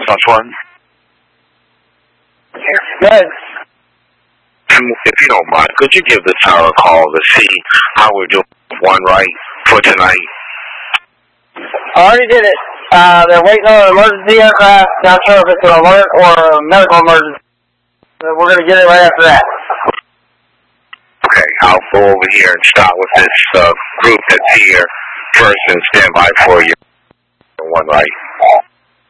one? Good. If you don't mind, could you give the tower a call to see how we're doing one right for tonight? I already did it. They're waiting on an emergency aircraft. Not sure if it's an alert or a medical emergency. But we're going to get it right after that. Okay, I'll go over here and start with this group that's here first and stand by for you. One right.